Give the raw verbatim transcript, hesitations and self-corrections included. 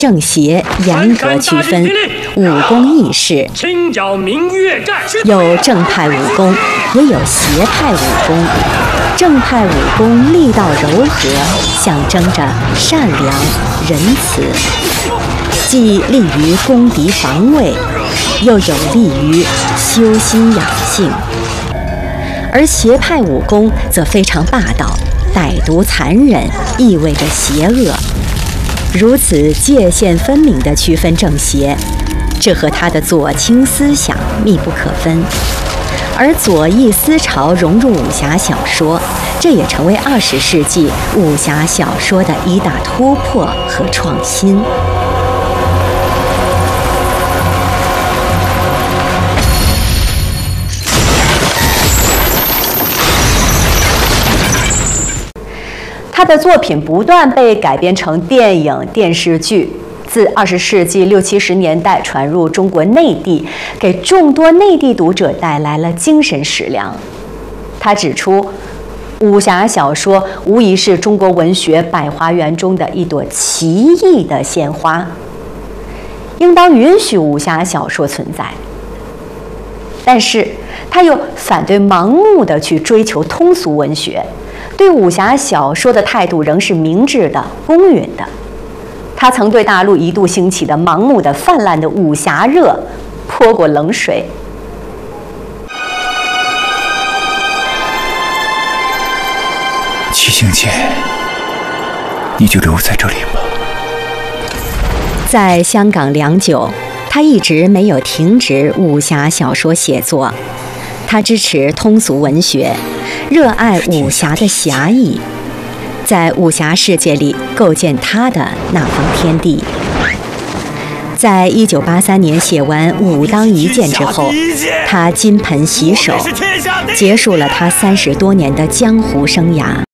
正邪严格区分，武功义士清剿明月战， 有正派武功，也有邪派武功。正派武功力道柔和，象征着善良、仁慈，既利于攻敌防卫，又有利于修心养性。而邪派武功则非常霸道、歹毒、残忍，意味着邪恶。如此界限分明地区分正邪，这和他的左倾思想密不可分。而左翼思潮融入武侠小说，这也成为二十世纪武侠小说的一大突破和创新。他的作品不断被改编成电影、电视剧，自二十世纪六七十年代传入中国内地，给众多内地读者带来了精神食粮。他指出，武侠小说无疑是中国文学百花园中的一朵奇异的鲜花，应当允许武侠小说存在。但是，他又反对盲目地去追求通俗文学。对武侠小说的态度仍是明智的、公允的。他曾对大陆一度兴起的盲目的、泛滥的武侠热泼过冷水。 七星剑，你就留在这里吧。 在香港良久，他一直没有停止武侠小说写作。他支持通俗文学，热爱武侠的侠义，在武侠世界里构建他的那方天地。在一九八三年写完《武当一剑》之后，他金盆洗手，结束了他三十多年的江湖生涯。